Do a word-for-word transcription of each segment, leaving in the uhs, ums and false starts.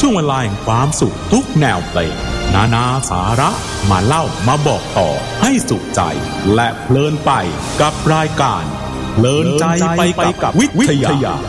ช่วงเวลาแห่งความสุขทุกแนวเพลงนานาสาระมาเล่ามาบอกต่อให้สุขใจและเพลินไปกับรายการเพลินใจไปกับวิทยา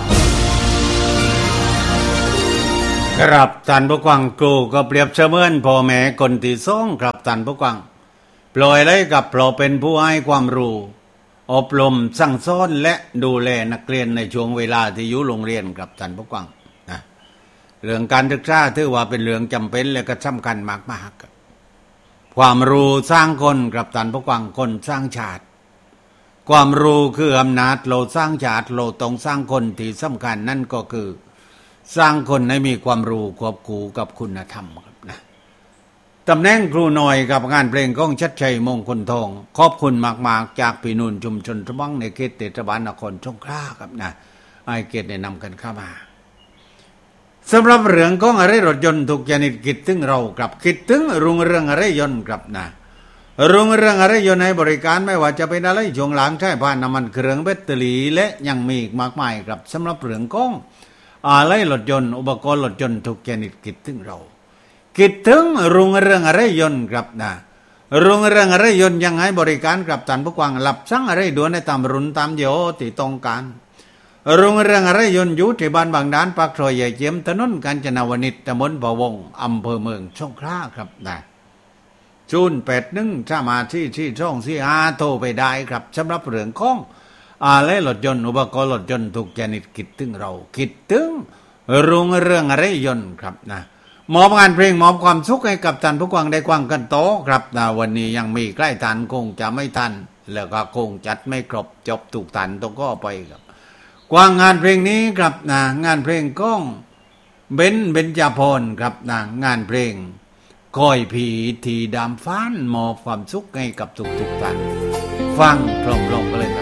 ครับท่านผู้ฟังกูก็เปรียบเสมือนพ่อแม่คนที่สองครับท่านผู้ฟังปล่อยเลยกับเพราะเป็นผู้ให้ความรู้อบรมสั่งสอนและดูแลนักเรียนในช่วงเวลาที่อยู่โรงเรียนครับท่านผู้ฟังนะเรื่องการศึกษาถือว่าเป็นเรื่องจำเป็นและก็สำคัญมากๆครับความรู้สร้างคนครับท่านผู้ฟังคนสร้างชาติความรู้คืออำนาจเราสร้างชาติเราต้องสร้างคนที่สำคัญนั่นก็คือสร้างคนให้มีความรู้ควบคู่กับคุณธรรมครับนะตำแหน่งครูหน่อยกับงานเพลงของชัดชัยมงคลทองขอบคุณมากๆจากพี่นุ่นชุมชนสมบังในเขตเทศบาลนครสงขลาครับนะไอเกตได้นำกันเข้ามาสำหรับเรื่องของอะไรรถยนต์ทุกชนิดคิดถึงเราครับคิดถึงรุ่งเรืองอะไรยนต์ครับนะรุ่งเรืองอะไรยนต์ให้บริการไม่ว่าจะเป็นอะไรช่วงหลังใช้ผ่านน้ำมันเครื่องแบตเตอรี่และยังมีอีกมากมายครับสำหรับเรื่องของอะไรรถยนต์อุปกรณ์รถยนต์ทุกชนิดคิดถึงเราคิดถึงรุ่งเรืองอะไรยนต์ครับนะรุ่งเรืองอะไรยนต์ยังให้บริการกับท่านผู้ฟังรับสั่งอะไรด่วนในตามรุ่นตามยี่ห้อที่ต้องการรุ่งเรืองอะไรยนต์อยู่ที่บ้านบางด้านปากซอยใหญ่เจียมถนนกาญจนาวนิชตำบลบ่อวงอำเภอเมืองสงขลาครับนะศูนย์แปดหนึ่งสามารถที่ที่ช่องสี่ห้าโทรไปได้ครับสำหรับเรื่องของอะไรรถยนต์อุปกรณ์รถยนต์ทุกชนิดคิดถึงเราคิดถึงรุ่งเรืองอะไรยนต์ครับนะมอบงานเพลงมอบความสุขให้กับท่านผู้ฟังได้กว้างกันโตครับนะวันนี้ยังมีใกล้ทันคงจะไม่ทันแล้วก็คงจัดไม่ครบจบถูกทันต้องก็ไปครับกว้างงานเพลงนี้ครับนะงานเพลงก้องเบนเบญจพรครับนะงานเพลงคอยผีทีดามฟ้านมอบความสุขให้กับทุกๆท่านฟังพร้อมๆกันเลยครับ